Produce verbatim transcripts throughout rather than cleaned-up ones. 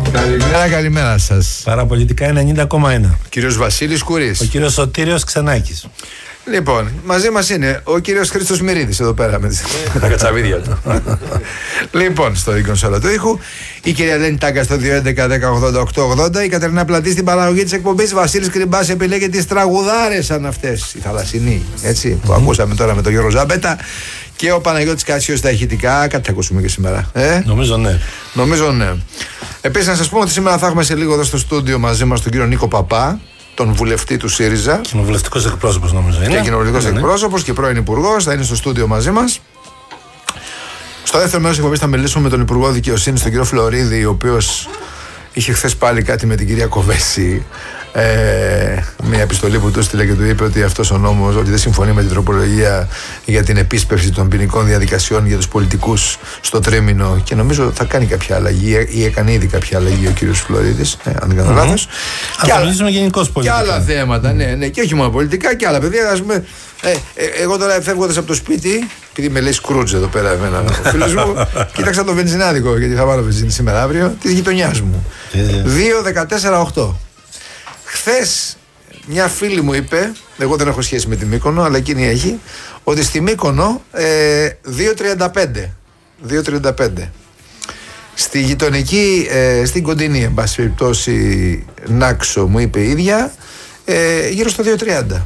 Καλημέρα, καλημέρα σας. Παραπολιτικά ενενήντα κόμμα ένα. Ο κύριος Βασίλης Κουρής. Ο κύριος Σωτήριος Ξενάκης. Λοιπόν, μαζί μας είναι ο κύριος Χρήστος Μυρίδης εδώ πέρα με τα κατσαβίδια του. Λοιπόν, στο κονσόλα του ήχου, η κυρία Ελένη Τάγκα στο δύο έντεκα δέκα ογδόντα οκτώ ογδόντα, η Κατερίνα Πλατή στην παραγωγή της εκπομπής, Βασίλης Κρυμπάς επιλέγει τις τραγουδάρες σαν αυτές, η θαλασσινή, έτσι, που mm-hmm. ακούσαμε τώρα με τον Γιώργο Ζάμπετα, και ο Παναγιώτης Κάτσιος στα ηχητικά. Κάτι θα ακούσουμε και σήμερα. Ε? Νομίζω ναι. Νομίζω ναι. Επίσης, να σας πούμε ότι σήμερα θα έχουμε σε λίγο εδώ στο στούντιο μαζί μας τον κύριο Νίκο Παπά, τον βουλευτή του ΣΥΡΙΖΑ. Κοινοβουλευτικός εκπρόσωπος, νομίζω είναι. Και κοινοβουλευτικός ναι, εκπρόσωπος ναι. και πρώην υπουργός. Θα είναι στο στούντιο μαζί μας. Στο δεύτερο μέρος της εκπομπής θα μιλήσουμε με τον Υπουργό Δικαιοσύνης, τον κύριο Φλωρίδη, ο οποίος είχε χθες πάλι κάτι με την κυρία Κοβέση. Ε, μια επιστολή που του έστειλε και του είπε ότι αυτός ο νόμος, ότι δεν συμφωνεί με την τροπολογία για την επίσπευση των ποινικών διαδικασιών για τους πολιτικούς στο τρίμηνο, και νομίζω θα κάνει κάποια αλλαγή ή έκανε ήδη κάποια αλλαγή ο κύριος Φλωρίδης, ε, αν δεν κάνω λάθος. Mm-hmm. Και, άλλα, γενικώς πολιτικά. Και άλλα θέματα, ναι, ναι, και όχι μόνο πολιτικά, και άλλα παιδιά. Ας πούμε, ε, ε, εγώ τώρα φεύγοντας από το σπίτι, επειδή με λέει Σκρούτζ εδώ πέρα εμένα ο φίλος μου, κοίταξα το βενζινάδικο, γιατί θα βάλω βενζίνη σήμερα αύριο, της γειτονιάς μου. δύο δεκατέσσερα οκτώ. Χθες μια φίλη μου είπε, εγώ δεν έχω σχέση με τη Μύκονο, αλλά εκείνη έχει, ότι στη Μύκονο ε, δύο τριάντα πέντε. δύο τριάντα πέντε. Στη γειτονική, ε, στην κοντινή, εν πάση περιπτώσει, Νάξο, μου είπε η ίδια, ε, γύρω στο δύο τριάντα.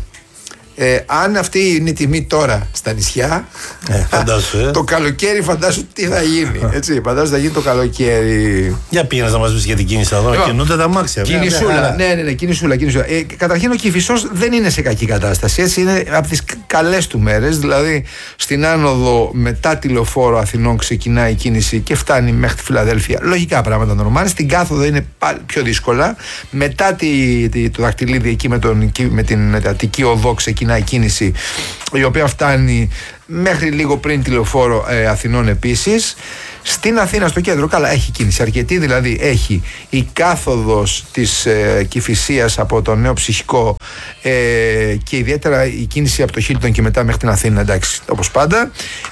Ε, αν αυτή είναι η τιμή τώρα στα νησιά, ε, φαντάσου, ε. το καλοκαίρι φαντάσου τι θα γίνει. Έτσι, φαντάσου θα γίνει το καλοκαίρι. Για πήγαινες να μας πεις για την κίνηση εδώ, να κινούνται τα αμάξια. Κινησούλα, ναι, ναι, ναι, κινησούλα, κινησούλα. Ε, καταρχήν ο Κηφισός δεν είναι σε κακή κατάσταση. Έτσι, είναι από τις καλές του μέρες. Δηλαδή, στην άνοδο μετά τη Λεωφόρο Αθηνών ξεκινάει η κίνηση και φτάνει μέχρι τη Φιλαδέλφια. Λογικά πράγματα νορμάλ. Στην κάθοδο είναι πιο δύσκολα. Μετά τη, τη, το δαχτυλίδι εκεί με, τον, με την Αττική Οδό ξεκινάει η κίνηση, η οποία φτάνει μέχρι λίγο πριν τη Λεωφόρο ε, Αθηνών επίσης. Στην Αθήνα, στο κέντρο, καλά, έχει κίνηση αρκετή, δηλαδή έχει η κάθοδος της ε, Κηφισίας από το Νέο Ψυχικό ε, και ιδιαίτερα η κίνηση από το Χίλτον και μετά μέχρι την Αθήνα, εντάξει, όπως πάντα.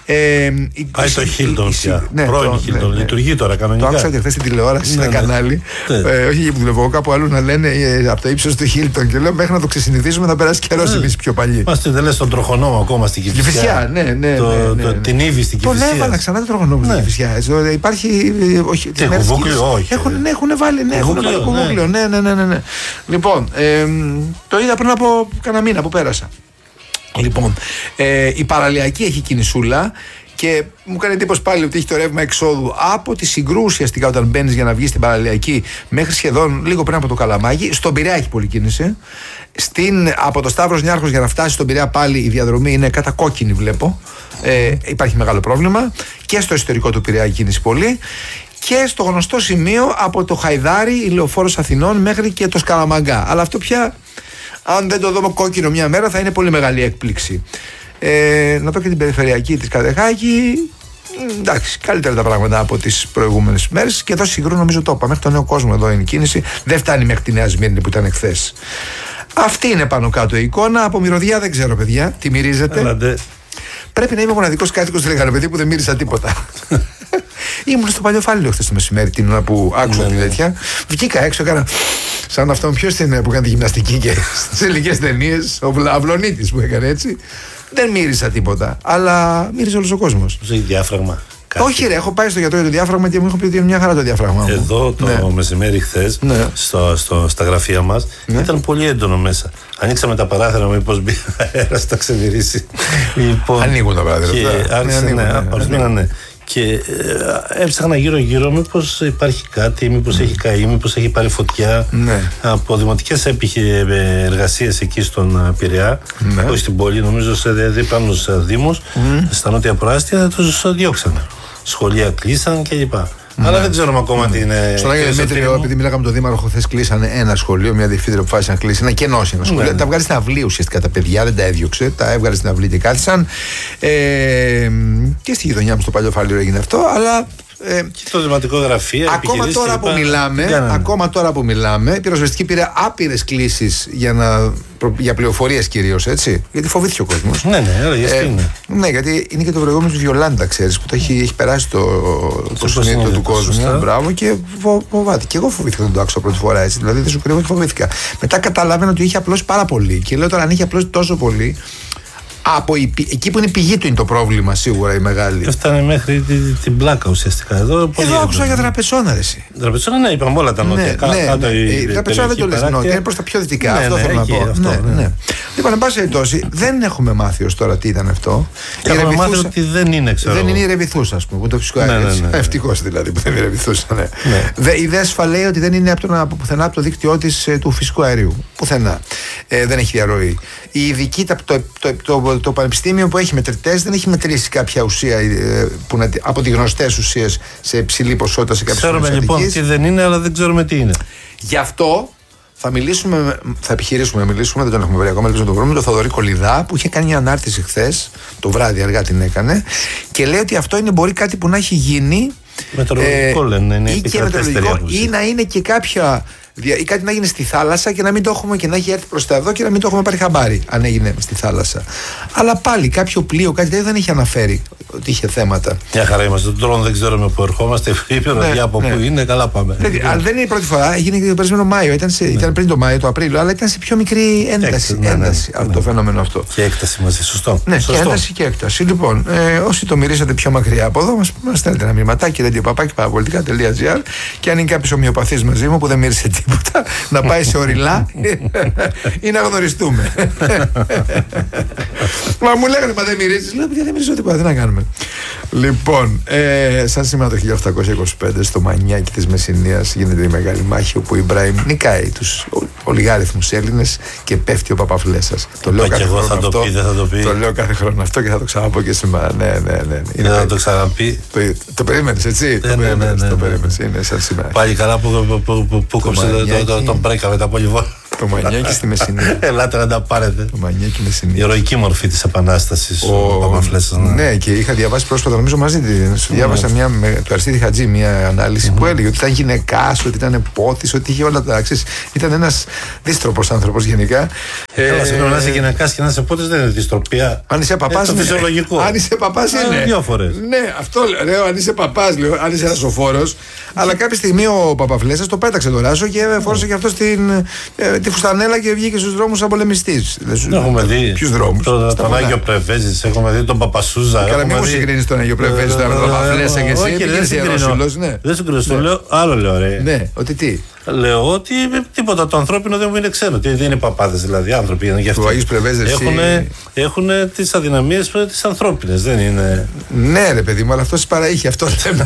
Ε, Πάει το Χίλτον πια, ναι, πρώην Χίλτον, ναι, λειτουργεί τώρα κανονικά. Το άκουσα και χθες στην τηλεόραση, ναι, σε ένα ναι, κανάλι, ναι. Ε, όχι εκεί που δουλεύω, κάπου αλλού να λένε ε, από το ύψος του Χίλτον, και λέω μέχρι να το ξεσυνηθίσουμε θα περάσει καιρός, ναι. εμείς πιο παλιοί. Είμαστε δεν λες τον τροχονόμο ακόμα στην Κηφισιά. Ναι, ναι, το, ναι, ναι, ναι. Την Ήβη στην Κηφισιά. Τον έβαλα ξανά τον τροχονόμο στην Κηφισιά. Υπάρχει. Όχι, τι, έχουν βούκλιο, όχι. Έχουν, ναι, έχουν βάλει, ναι, έχουν βάλει κουβούκλιο. Ναι, ναι, ναι, ναι, ναι. Λοιπόν, ε, το είδα πριν από κάνα μήνα που πέρασα. Λοιπόν, ε, η παραλιακή έχει κινησούλα. Και μου κάνει εντύπωση πάλι ότι έχει το ρεύμα εξόδου από τη Συγκρού ουσιαστικά όταν μπαίνεις για να βγεις στην παραλιακή μέχρι σχεδόν λίγο πριν από το Καλαμάκι. Στον Πειραιά έχει πολλή κίνηση. Στην, από το Σταύρος Νιάρχος για να φτάσει στον Πειραιά πάλι η διαδρομή είναι κατακόκκινη, βλέπω. Ε, υπάρχει μεγάλο πρόβλημα. Και στο εσωτερικό του Πειραιά κίνηση πολύ. Και στο γνωστό σημείο από το Χαϊδάρι, η Λεωφόρος Αθηνών μέχρι και το Σκαλαμαγκά. Αλλά αυτό πια, αν δεν το δούμε κόκκινο μια μέρα, θα είναι πολύ μεγάλη έκπληξη. Ε, να δω και την περιφερειακή της Κατεχάκη. Εντάξει, καλύτερα τα πράγματα από τις προηγούμενες μέρες. Και εδώ Συγκρού νομίζω το είπα. Μέχρι τον Νέο Κόσμο εδώ είναι η κίνηση. Δεν φτάνει μέχρι τη Νέα Σμύρνη που ήταν εχθές. Αυτή είναι πάνω κάτω η εικόνα. Από μυρωδιά δεν ξέρω, παιδιά. Τι μυρίζετε? Έλατε. Πρέπει να είμαι μοναδικός κάτοικος του Λεγανοπεδίου που δεν μύρισα τίποτα. Ήμουν στο Παλαιοφάλαιο χθες το μεσημέρι, την ώρα που άκουσα τη τέτοια. Βγήκα έξω, έκανα σαν αυτόν ποιος είναι που κάνει τη γυμναστική και στις ελληνικές ταινίες. Ο Αυλονίτης που έκανε έτσι. Δεν μύρισα τίποτα, αλλά μύρισε όλος ο κόσμος. Έχει διάφραγμα. Κάτι. Όχι, ρε, έχω πάει στο γιατρό για το διάφραγμα και μου είχαν πει ότι είναι μια χαρά το διάφραγμα. Εδώ το ναι. μεσημέρι χθες, ναι. στο, στο, στα γραφεία μας, ναι. ήταν πολύ έντονο μέσα. Ανοίξαμε τα παράθυρα, μήπως μπει αέρας, τα ξεβυρίσει. Λοιπόν, ανοίγουν τα παράθυρα. Και άρχισε, ναι, ναι, ναι, ναι. Και ε, έψαχνα γύρω-γύρω μήπως υπάρχει κάτι, μήπως mm. έχει καεί, μήπως έχει πάρει φωτιά. Ναι. Από δημοτικές εργασίες εκεί στον Πειραιά, ναι. όχι στην πόλη, νομίζω σε διπλάνους δήμους, mm. στα νότια προάστια, τους διώξανε. Σχολεία κλείσαν κλπ. Ναι. Αλλά δεν ξέρουμε ακόμα mm. τι είναι. Στον Άγιο Δημήτριο, επειδή μιλάγαμε με τον Δήμαρχο, χθες κλείσανε ένα σχολείο, μια διευθύντρια που αποφάσισε να κλείσει. Ένα κενό ένα σχολείο. Ναι. Τα βγάλει στην αυλή ουσιαστικά τα παιδιά, δεν τα έδιωξε. Τα έβγαλε στην αυλή και κάθισαν. Ε, και στη γειτονιά μου στο Παλαιοφάλαιο έγινε αυτό, αλλά Ε, και το δημοτικογραφία. Ακόμα τώρα, που μιλάμε, ακόμα τώρα που μιλάμε, η πυροσβεστική πήρε άπειρες κλήσεις για, να, για πληροφορίες κυρίως, έτσι. Γιατί φοβήθηκε ο κόσμος. Ναι, ναι, έλα, γιατί ε, είναι. Ναι, γιατί είναι και το προηγούμενο Βιολάντα, ξέρεις, που το έχει, έχει περάσει το, το συνείδητο του κόσμου. Σωστά. Μπράβο, και φο, φοβάται. Και εγώ φοβήθηκα να το άξω πρώτη φορά, έτσι. Δηλαδή δεν σου κρύβω και φοβήθηκα. Μετά καταλάβαινα ότι είχε απλώσει πάρα πολύ. Και λέω τώρα, αν είχε απλώσει τόσο πολύ. Από η, εκεί που είναι η πηγή του είναι το πρόβλημα, σίγουρα η μεγάλη. Έφτανε μέχρι την, την πλάκα ουσιαστικά. Εδώ, Εδώ άκουσα για Τραπετσόνα, ρε εσύ. Τραπετσόνα, ναι, είπαμε όλα τα νότια. Ναι, Κά, ναι, κάτω ναι. Η, η Τραπετσόνα δεν το λες νότια, είναι προς τα πιο δυτικά. Ναι, αυτό ναι, θέλω να πω. Αυτό, ναι, ναι. Ναι. Λοιπόν, εν πάση περιπτώσει, δεν έχουμε μάθει ως τώρα τι ήταν αυτό. Έχουμε μάθει ότι δεν είναι, ξέρω. Δεν είναι η Ρεβιθούσα, ας πούμε, που το φυσικό αέριο. Ευτυχώς δηλαδή που δεν είναι η Ρεβιθούσα. Η ΔΕΣΦΑ λέει ότι δεν είναι από πουθενά από το δίκτυό της του φυσικού αερίου. Πουθενά. Δεν έχει διαρροή. Η ειδική, το πανεπιστήμιο που έχει μετρητές δεν έχει μετρήσει κάποια ουσία που να, από τις γνωστές ουσίες σε υψηλή ποσότητα σε κάποιες ξέρουμε λοιπόν τι δεν είναι, αλλά δεν ξέρουμε τι είναι. Γι' αυτό θα μιλήσουμε, θα επιχειρήσουμε να μιλήσουμε, δεν τον έχουμε βρει ακόμα, ελπίζω να το βρούμε, τον Θοδωρή Κολιδά, που είχε κάνει μια ανάρτηση χθες, το βράδυ αργά την έκανε, και λέει ότι αυτό είναι μπορεί κάτι που να έχει γίνει. Μετεωρολογικό ε, λένε, είναι ή και μετεωρολογικό, ή να είναι και κάποια. Ή κάτι να γίνει στη θάλασσα και να μην το έχουμε και να έχει έρθει προς τα εδώ και να μην το έχουμε πάρει χαμπάρι, αν έγινε στη θάλασσα. Αλλά πάλι κάποιο πλοίο, κάτι τέτοιο δεν έχει αναφέρει ότι είχε θέματα. Μια χαρά είμαστε. Τον τρόνο δεν ξέρουμε πού ερχόμαστε. Είπε ναι, από ναι. πού είναι, καλά πάμε. Δηλαδή, αλλά δεν είναι η πρώτη φορά, έγινε και το περασμένο Μάιο. Ήταν, σε, ναι. ήταν πριν το Μάιο, το Απρίλιο, αλλά ήταν σε πιο μικρή ένταση, ναι, ένταση ναι, ναι, ναι. το φαινόμενο αυτό. Και έκταση μαζί, σωστό. Ναι, σωστό. Και ένταση και έκταση. Λοιπόν, ε, όσοι το μυρίσατε πιο μακριά από εδώ, μας στέλνετε ένα μηνυματάκι ρέντιο-παπάκι παραπολιτικά τελεία τζι άρ, και αν είναι κάποιο ομοιοπαθή μαζί μου που δεν μύρισε τίποτα, να πάει σε οριλά ή να γνωριστούμε. Μα μου λέγανε, μα δεν μυρίζεις. Λέω, δεν μυρίζω τίποτα, τι να κάνουμε. Λοιπόν, ε, σαν σήμερα το χίλια οκτακόσια είκοσι πέντε στο Μανιάκι της Μεσσηνίας γίνεται η μεγάλη μάχη όπου ο Ιμπράιμ νικάει τους ολιγάριθμους Έλληνες και πέφτει ο Παπαφλέσσας. Το λέω κάθε χρόνο αυτό. Το, πει, θα το, πει. το λέω κάθε χρόνο αυτό και θα το ξαναπώ και σήμερα. Ναι, ναι, ναι. Είναι θα το ξαναπεί. Το, το περίμενες, έτσι. Ναι, το ναι, περίμενες, ναι, ναι, το ναι. περίμενες. Είναι σαν σήμερα. Πάλι καλά που, που, που, που, που κόψε τον Μπρέκα μετά από λίγο. Το Μανιάκι στη Μεσσηνία. Ελάτε να τα πάρετε. Το Μανιάκι Μεσσηνία. Η ηρωική μορφή της Επανάστασης. Ο, ο Παπαφλέσσας. Ναι. ναι, και είχα διαβάσει πρόσφατα, νομίζω μαζί τη. Σου διάβασα μια, με, του Αριστίδη Χατζή μια ανάλυση mm-hmm. που έλεγε ότι ήταν γυναικάς, ότι ήταν πόθης, ότι είχε όλα τα αξίες. Ήταν ένας δίστροπος άνθρωπος γενικά. Έλα, συγγνώμη, να είσαι γυναικάς και να είσαι πόθης δεν είναι δίστροπια. Αν είσαι παπάς. Είναι το φυσιολογικό. Αν είσαι παπάς είναι. Δύο φορές. Ναι, αυτό λέω. Αν είσαι παπάς, λέω. Αν είσαι ένας σοφόρος. Αλλά κάποια στιγμή ο Παπαφλέσσας το πέταξε το ράσο και φόρησε και αυτό τη φουστανέλα και βγήκε στους δρόμους σαν πολεμιστής. Έχουμε δει. Ποιους δρόμους? Τον Άγιο Πρεβέζης, έχουμε δει τον Παπασούζα. Καλά, μην μου συγκρίνεις τον Άγιο Πρεβέζη με τον Παπαφλέσσα και εσύ. Όχι, δεν συγκρίνω. Δεν συγκρίνω. Το λέω, άλλο λέω, ρε. Ναι, ότι τι. Λέω ότι τίποτα το ανθρώπινο δεν μου είναι ξένο. Δεν είναι παπάδες δηλαδή, άνθρωποι είναι και αυτοί. Έχουν τις αδυναμίες τις ανθρώπινες, δεν είναι. Ναι, ρε παιδί μου, αλλά αυτό τις παραείχε. Αυτό το θέμα.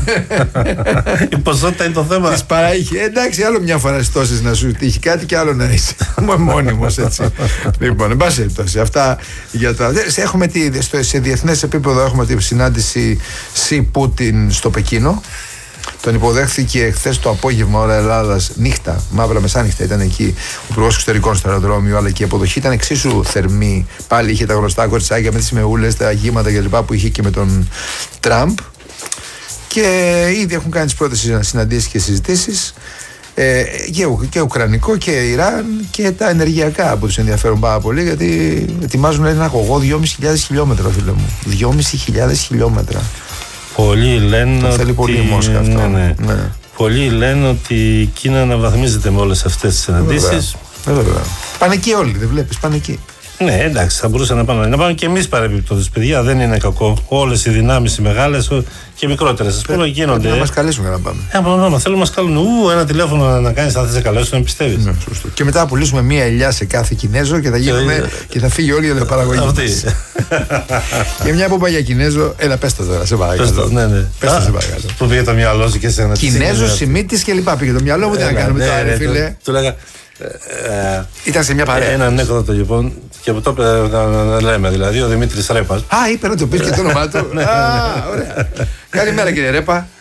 Η ποσότητα είναι το θέμα. Τις παραείχε. Εντάξει, άλλο μια φορά στις τόσες να σου τύχει κάτι και άλλο να είσαι μόνιμος έτσι. Λοιπόν, εν πάση περιπτώσει, αυτά για τα. Έχουμε τη, στο, σε διεθνές επίπεδο έχουμε τη συνάντηση Σι Πούτιν στο Πεκίνο. Τον υποδέχθηκε χθες το απόγευμα, ώρα Ελλάδας, νύχτα, μαύρα μεσάνυχτα ήταν εκεί ο Υπουργός Εξωτερικών στο αεροδρόμιο, αλλά και η αποδοχή ήταν εξίσου θερμή. Πάλι είχε τα γνωστά κοριτσάκια με τις μεούλες, τα αγήματα κλπ. Που είχε και με τον Τραμπ. Και ήδη έχουν κάνει τις πρώτες συναντήσεις και συζητήσεις. Ε, και, και Ουκρανικό και Ιράν και τα ενεργειακά που τους ενδιαφέρουν πάρα πολύ, γιατί ετοιμάζουν ένα αγωγό δυόμισι χιλιάδες χιλιόμετρα, φίλε μου. δυόμισι χιλιάδες χιλιόμετρα. Πολλοί λένε το ότι... θέλει πολύ η Μόσχα αυτό. Ναι, ναι. Ναι. Πολλοί λένε ότι η Κίνα αναβαθμίζεται με όλες αυτές τις συναντήσεις. Βέβαια. Βέβαια. Πάνε εκεί όλοι, δεν βλέπεις, πάνε εκεί. Ναι, εντάξει, θα μπορούσαν να πάνε. Να πάμε και εμείς παρεμπιπτόντως, παιδιά, δεν είναι κακό. Όλες οι δυνάμεις, οι μεγάλες και οι μικρότερες, ας πούμε, γίνονται. Να μας καλέσουν για να πάμε. Ε, μα θέλουν να μας καλούν. Ου, ένα τηλέφωνο να κάνεις, αν θες να καλέσουν, να πιστεύεις. Ναι, σωστό. Και μετά θα πουλήσουμε μία ελιά σε κάθε Κινέζο και θα, γίνουμε, και, και θα φύγει όλη η ελαιοπαραγωγή. Αυτή. Και μια που πάει για Κινέζο, έλα πες το τώρα, σε παρακαλώ. Ναι, ναι. Πες το, σε παρακαλώ. Που πήγε το μυαλό σου και σε ένα. Κινέζο, Σιμίτης και λοιπά. Πήγε το μυαλό μου, τι να κάνουμε τώρα, ρε φίλε. Του λέγα. Ε, Ήταν σε μια παρέα. Ένα ανέκδοτο λοιπόν και από το να λέμε δηλαδή ο Δημήτρης Ρέπας. Α, είπε να το πεις και το όνομά του. Α, ωραία. Καλημέρα κύριε Ρέπα.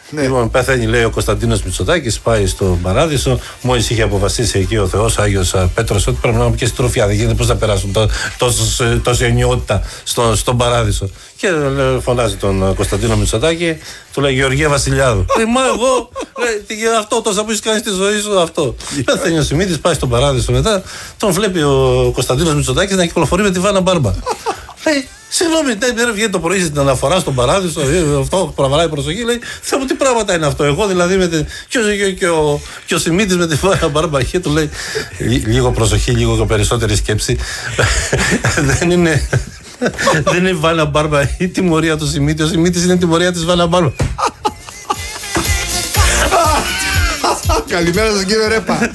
Ναι. Λοιπόν, πεθαίνει, λέει, ο Κωνσταντίνος Μητσοτάκης, πάει στον Παράδεισο. Μόλις είχε αποφασίσει εκεί ο Θεός, Άγιος Πέτρος, ότι πρέπει να έχουμε και συντροφιά. Δεν γίνεται πώς θα περάσουν τόση ενιότητα στο, στον Παράδεισο. Και λέει, φωνάζει τον Κωνσταντίνο Μητσοτάκη, του λέει Γεωργία Βασιλιάδου. Λέει, μα εγώ, λέει, αυτό τόσα που έχει κάνει στη ζωή σου, αυτό. Πεθαίνει ο Σιμίτης, πάει στον Παράδεισο μετά, τον βλέπει ο Κωνσταντίνος Μητσοτάκης να κυκλοφορεί με τη Βάνα Μπάρμπα. Λέει, συγγνώμη, δεν βγαίνει το πρωί στην αναφορά στον Παράδεισο, αυτό τραβάει προσοχή. Λέει, Θεέ μου, τι πράγματα είναι αυτό. Εγώ δηλαδή με την. Και ο, και ο, και ο Σιμίτης με τη Βάνα Μπάρμπα και του λέει, λίγο προσοχή, λίγο περισσότερη σκέψη. Δεν είναι. Δεν είναι η Βάνα Μπάρμπα η τιμωρία του Σιμίτη, ο Σιμίτης είναι η τιμωρία της Βάνα Μπάρμπα. Καλημέρα σας κύριε Ρέπα.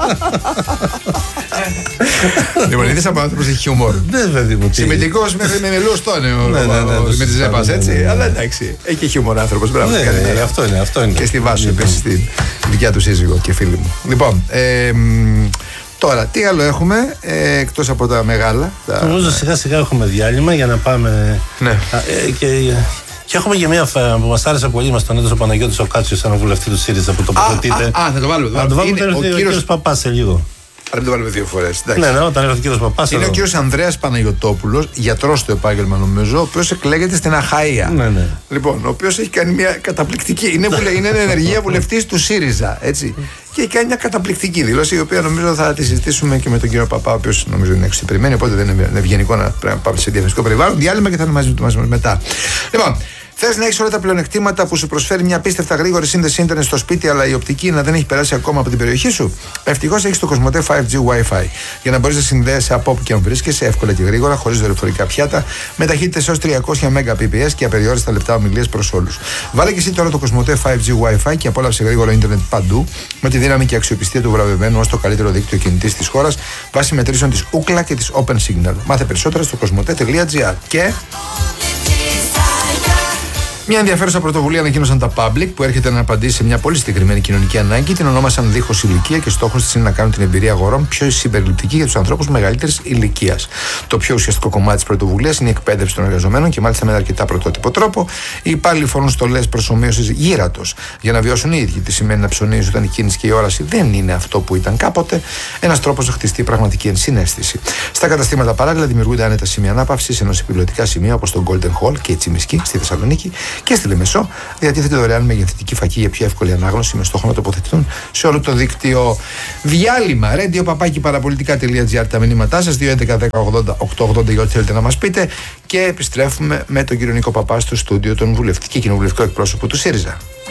Λοιπόν, είδες από άνθρωπος έχει χιούμορ. Ναι, παιδί μου. Συμμετικός μέχρι με μελούστο είναι ο Δημήτρης Ρέπας, έτσι. Αλλά εντάξει, έχει χιούμορ άνθρωπος. Μπράβο. Αυτό είναι, αυτό είναι. Και στη Βάσο επίσης την δικιά του σύζυγο και φίλη μου. Λοιπόν, τώρα, τι άλλο έχουμε ε, εκτός από τα μεγάλα. Τα... Νομίζω σιγά σιγά έχουμε διάλειμμα για να πάμε. Ναι. Ε, και, και έχουμε και μια που μας άρεσε πολύ, μας τον έδωσε ο Παναγιώτης ο Κάτσιος, σαν βουλευτή του ΣΥΡΙΖΑ που τοποθετείται. Α, α, α, θα το βάλουμε. Θα το βάλουμε ο, ο κύριος, κύριος Παπάς σε λίγο. Αλλά μην το βάλουμε δύο φορές. Ναι, ναι, όταν έρθει ο κύριος Παπάς. Είναι εδώ. Ο κύριος Ανδρέας Παναγιωτόπουλος, γιατρός στο επάγγελμα νομίζω, ο οποίος εκλέγεται στην Αχαΐα. Ναι, ναι. Λοιπόν, ο οποίος έχει κάνει μια καταπληκτική. Είναι, βουλε, είναι ενεργεία βουλευτής του ΣΥΡΙΖΑ. Έτσι. Και έχει κάνει μια καταπληκτική δήλωση, η οποία νομίζω θα τη συζητήσουμε και με τον κύριο Παπά, ο οποίος νομίζω είναι εξυπηρεμένη, οπότε δεν είναι ευγενικό να πρέπει να πάμε σε διαφημιστικό περιβάλλον. Διάλειμμα και θα είναι μαζί μας μετά. Λοιπόν. Θες να έχεις όλα τα πλεονεκτήματα που σου προσφέρει μια απίστευτα γρήγορη σύνδεση ίντερνετ στο σπίτι, αλλά η οπτική να δεν έχει περάσει ακόμα από την περιοχή σου? Ευτυχώς έχεις το Κοσμοτέ φάιβ τζι Wi-Fi για να μπορείς να συνδέεσαι από όπου και αν βρίσκεσαι εύκολα και γρήγορα, χωρίς δορυφορικά πιάτα, με ταχύτητες έως τριακόσια Mbps και απεριόριστα λεπτά ομιλίες προς όλους. Βάλε και εσύ τώρα το Κοσμοτέ φάιβ τζι Wi-Fi και απόλαυσε γρήγορο ίντερνετ παντού, με τη δύναμη και αξιοπιστία του βραβευμένου ως το καλύτερο δίκτυο κινητής της χώρας βάσει μετρήσεων της Ookla και της Open Signal. Μάθε περισσότερα στο κοσμοτέ τελεία τζι άρ. Και. Μια ενδιαφέρουσα πρωτοβουλία ανακοίνωσαν τα Public που έρχεται να απαντήσει σε μια πολύ συγκεκριμένη κοινωνική ανάγκη. Την ονόμασαν Δίχως Ηλικία και στόχος της είναι να κάνουν την εμπειρία αγορών πιο συμπεριληπτική για τους ανθρώπους μεγαλύτερης ηλικίας. Το πιο ουσιαστικό κομμάτι της πρωτοβουλίας είναι η εκπαίδευση των εργαζομένων και μάλιστα με ένα αρκετά πρωτότυπο τρόπο. Οι υπάλληλοι φορούν στολές προσομοίωσης γύρατος για να βιώσουν οι ίδιοι τι σημαίνει να ψωνίζει όταν η κίνηση και η όραση δεν είναι αυτό που ήταν κάποτε. Ένας τρόπος να χτιστεί πραγματική ενσυναίσθηση. Στα καταστήματα παράλληλα δημιουργούνται άνετα σημεία ανάπαυσης, ενώ σε πιλωτικά σημεία όπως το Golden Hall και η Τσιμισκή στη Θεσσαλονίκη και στη Λεμεσό διατίθεται δωρεάν μεγεθυντική φακή για πιο εύκολη ανάγνωση με στόχο να τοποθετηθούν σε όλο το δίκτυο. Διάλειμμα. radio παπάκι παραπολιτικά τελεία τζι άρ τα μηνύματά σας. δύο έντεκα δέκα ογδόντα οκτακόσια ογδόντα για ό,τι θέλετε να μας πείτε. Και επιστρέφουμε με τον κύριο Νίκο Παπά στο στούντιο, τον βουλευτή και κοινοβουλευτικό εκπρόσωπο του ΣΥΡΙΖΑ.